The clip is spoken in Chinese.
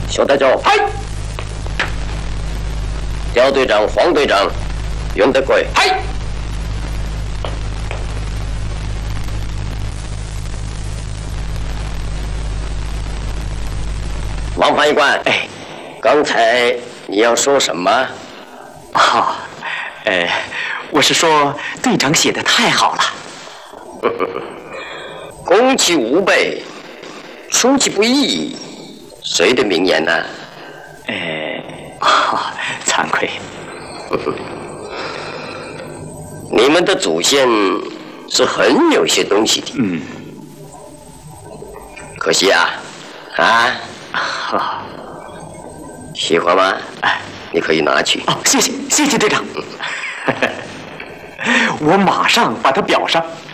小队长， 嗨， 刁队长、黄队长，袁德贵， 嗨。 王翻译官， 哎， 刚才你要说什么？ 哦，我是说队长写的太好了。 攻其无备，出其不意，谁的名言呢？ 惭愧。 你们的祖先是很有些东西的。 嗯。 可惜啊，喜欢吗？ 哎， 你可以拿去。 哦，谢谢队长。我马上把它裱上。